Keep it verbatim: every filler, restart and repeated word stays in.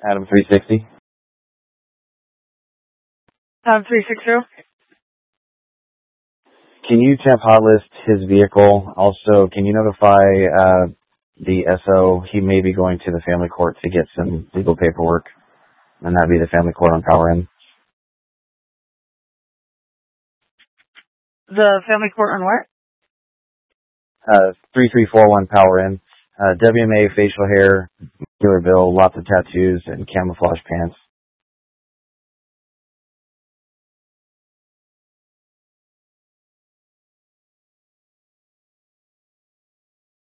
Adam three sixty. Adam three sixty. Can you temp hot list his vehicle? Also, can you notify uh, the S O he may be going to the family court to get some legal paperwork, and that'd be the family court on Power Inn. The family court on what? Uh, three three four one Power Inn. Uh, W M A, facial hair, muscular build, lots of tattoos, and camouflage pants.